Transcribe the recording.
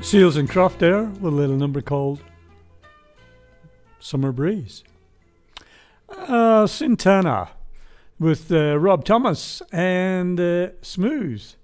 Seals and Croft there with a little number called Summer Breeze. Sintana with Rob Thomas and Smooth.